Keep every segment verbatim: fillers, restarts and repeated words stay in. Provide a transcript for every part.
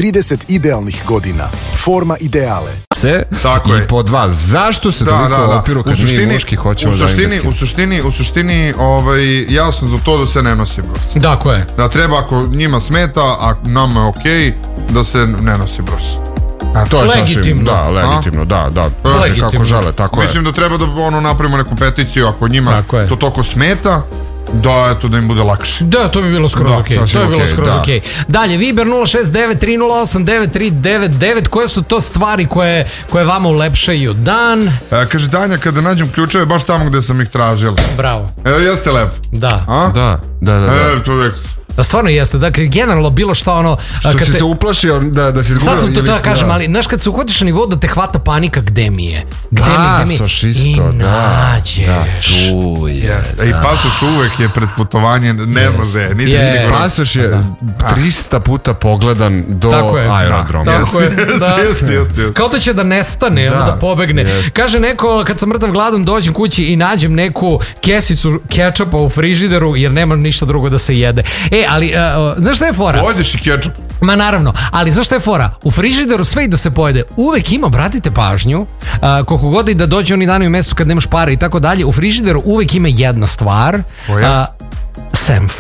trideset idealnih godina. Forma ideale. Se, Tako i je. po dva. Zašto se Da, toliko da, da. opiru kad U suštini- mi muški hoćemo u da suštini, engleski? u suštini, u suštini, ovaj, ja sam za to da se ne nosi bros. Tako je. Da treba, ako njima smeta, a nama je okej, da se ne nosi bros. A to je Legitimno. sasvim, da, legitimno, da, da. Legitimno. Kako žele, tako je. Mislim da treba da ono napravimo neku peticiju, ako njima Tako je. to toliko smeta, da eto da im bude lakše. Da, to bi bilo skroz Da, okej. sasvim To bi bilo okej, skroz da. okej. Dalje, Viber nula šest devet tri nula osam devet tri devet devet. Koje su to stvari koje, koje vama ulepšaju dan? E, kaže Danja, kada nađem ključeve baš tamo gde sam ih tražila. Bravo. Evo, jeste lepo. Da. A? Da, da, da. da. E, to uvijek. Da, stvarno jeste. Dakle, generalno bilo šta ono... Što kad si te- se uplašio da, da si izgubio? Sad sam to ili- da kažem, da. ali znaš kad se uhvatiš na nivou da te hvata panika gde mi je. Gde mi, Da, gde mi sošisto, I da. nađeš. Da, tu je. Jeste. I pasoš uvek je pred putovanje, ne može, nisi Jest. siguran. Pasoš je trista puta pogledan do Tako je. aerodroma. Da. Tako je, da. Jeste, jeste, jeste. Kao da će da nestane, Da. da, da pobegne. Jest. Kaže neko, kad sam mrtav gladan, dođem kući i nađem neku kesicu kečapa u frižideru, jer nema ništa drugo da se jede. E, ali, uh, znaš šta je fora? Pojedeš i kečup. Ma naravno, ali znaš šta je fora? U frižideru sve i da se pojede, uvek ima, obratite pažnju, a, koliko god i da dođe oni dani u mesecu kad nemaš para i tako dalje, u frižideru uvek ima jedna stvar, Koja? a, senf.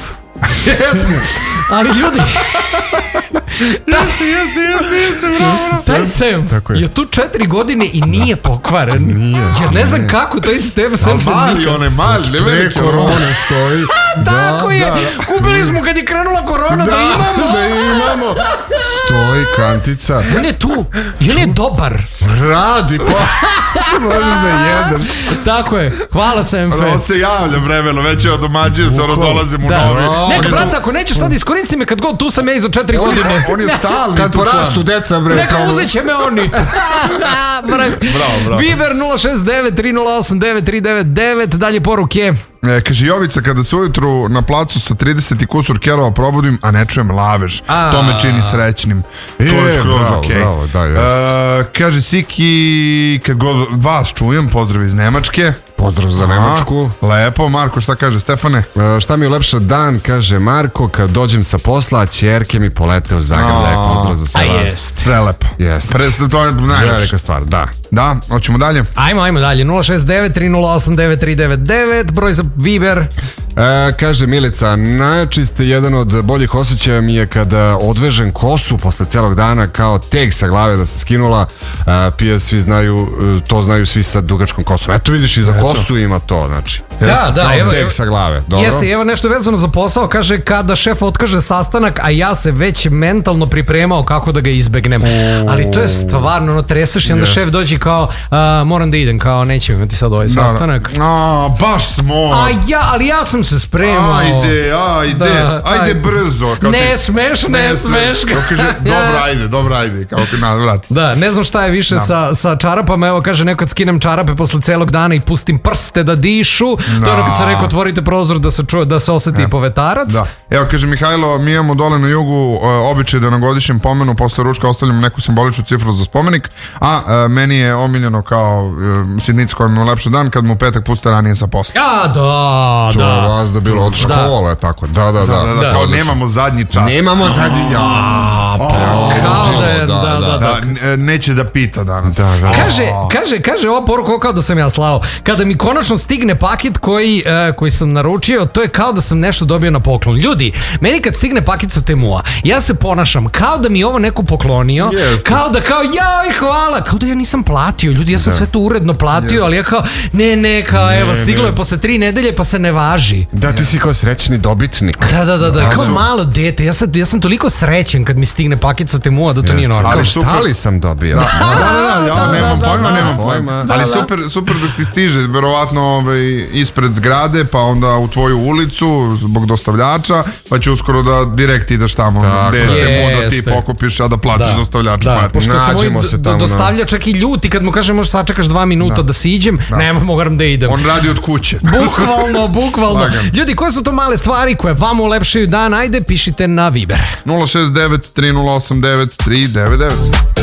Ali ljudi, Jeste, jeste, jeste, jeste, bravo. taj senf Tako je. je tu četiri godine i nije pokvaren. Nije, Jer ne znam kako, to iz tebe senf se Mali, nikad... one mali, ne Pre velike. ono. korone stoji. Tako je, da, kupili smo kad je krenula korona da, imamo. Da imamo. Stoji kantica. On je tu i on je dobar. Radi, pa. Možeš da jedeš. Tako je, hvala senfe. On se javlja vremeno, već je domađuje se, ono Bukvalno. dolazim u Da. novi. Neka, On je brate, ako nećeš sad iskoristi me kad god tu sam ja i za četiri tu- godine. On, on je stalni Kad tu član. porastu deca, bre. Neka kao- uzet će me oni. Bravo, bravo. Viber nula šest devet tri nula osam devet tri devet devet. Dalje poruke. E, kaže Jovica, kada se ujutru na placu sa trideset i kusur kerova probudim, a ne čujem lavež, A. to me čini srećnim. To E, je skroz bravo, okej. bravo, da, jest. E, kaže Siki, kad god vas čujem, pozdrav iz Nemačke. Pozdrav za Nemačku. A, lepo, Marko, šta kaže Stefane? E, šta mi je ulepša dan, kaže Marko, kad dođem sa posla, ćerke mi polete u Zagrljaj. A. Pozdrav za sve A vas. jest. Prelepo. Jest. Pre, to je najlepše. Velika stvar, da. Da, hoćemo dalje. Ajmo, ajmo dalje. nula šest devet tri nula osam devet tri devet devet. Broj za Viber. E, kaže Milica, najjači ste, jedan od boljih osjećaja mi je kada odvežem kosu posle celog dana kao teg sa glave da se skinula. E, pije svi znaju, e, to znaju svi sa dugačkom kosom. Eto vidiš, i za kosu ima to, znači. Da, da, Kao evo, teg evo- sa glave, dobro? Jeste, evo nešto vezano za posao. Kaže, kada šef otkaže sastanak, a ja se već mentalno pripremao kako da ga izbegnem. Ali to je stvarno, ono, treseš i onda Jest. šef dođe kao, a, moram da idem, kao, nećemo imati sad ovaj sastanak. A, baš smo. A ja, ali ja sam se spremao. Ajde, ajde, Da, ajde ajde. brzo. Kao Ne ti- smeš, ne smeš. Kao kaže, dobro, ajde, dobro, ajde. Kao kad na, vrati se. Da, ne znam šta je više sa, sa čarapama. Evo kaže, nekad skinem čarape posle celog dana i pustim prste da dišu. To je ono kad sam rekao, otvorite prozor da se, čuje, da se oseti povetarac. Da. Evo, kaže Mihajlo, mi imamo dole na jugu uh, običaj da na godišnjem pomenu posle ručka ostavljamo neku simboličnu cifru za spomenik, a uh, meni je omiljeno kao uh, sidnica koja mi je ulepša dan kad mu u petak puste ranije sa posla. Ja, da, To je da. vas da bilo od škole, tako, da, da, da. Da, da, da, kao Odlično. nemamo zadnji čas. Nemamo zadnji, ja. Kao da je, da, da, da. Da, n- e, neće da pita danas. Da, da. Kaže, kaže, kaže ova poruka kao da sam ja slao. Kada mi konačno stigne paket koji, e, koji sam naručio, to je kao da sam nešto dobio na poklon. Ljudi, meni kad stigne paket sa Temua, ja se ponašam kao da mi je ovo neko poklonio, Jeste. kao da kao jaj hvala, kao da ja nisam platio. Ljudi, ja sam sve to uredno platio, ali ja kao ne, ne, kao evo, stiglo je posle tri nedelje pa se ne važi. Da, ti si kao srećni dobitnik. Da, da, da, da, kao malo dete. Ja sam, ja sam toliko srećen kad mi stigne paket sa Temua da to nije normalno. Ali Šta super. li sam dobio? Da, da, da, ja da, nemam da, pojma, da, nemam da. pojma. Da, Ali da. super, super dok ti stiže, verovatno ovaj, ispred zgrade, pa onda u tvoju ulicu zbog dostavljača, pa će uskoro da direkt ideš tamo, Tako gde je. te mu da ti Jeste. pokupiš, a da plaćaš Da. dostavljaču. Da, par. pošto se moj Nađemo se do- tamo, da. dostavlja čak i ljuti kad mu kaže možeš sačekaš dva minuta da, si iđem, nema, moram da idem. On radi od kuće. Bukvalno, bukvalno. Lagano. Ljudi, koje su to male stvari koje vam ulepšaju dan? Ajde, pišite na Viber. nula šest devet tri nula osam devet tri devet devet.